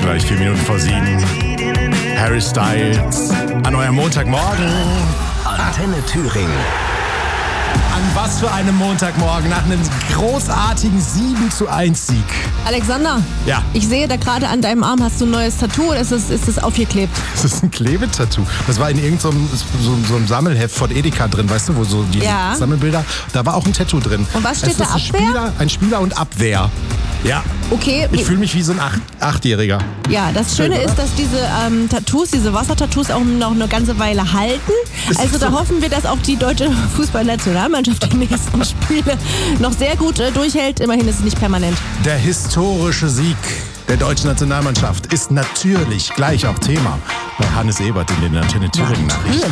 gleich 4 Minuten vor 7. Harry Styles an eurem Montagmorgen. Antenne Thüringen. An was für einem Montagmorgen nach einem großartigen 7:1 Sieg. Alexander, Ja. ich sehe da gerade an deinem Arm hast du ein neues Tattoo oder ist es aufgeklebt? Das ist ein Klebetattoo. Das war in irgendeinem so einem Sammelheft von Edeka drin, weißt du, wo so die Ja. Sammelbilder. Da war auch ein Tattoo drin. Und was steht Es ist da, Abwehr? Ein Spieler und Abwehr. Ja. Okay. Ich fühle mich wie so ein Achtjähriger. Ja, das Schöne Schön, ist, oder? dass diese Tattoos, diese Wassertattoos auch noch eine ganze Weile halten. Ist Also da so. hoffen wir, dass auch die deutsche Fußballnationalmannschaft die nächsten Spiele noch sehr gut durchhält. Immerhin ist es nicht permanent. Der historische Sieg der deutschen Nationalmannschaft ist natürlich gleich auch Thema bei Hannes Ebert in den Antenne Thüringen Nachrichten.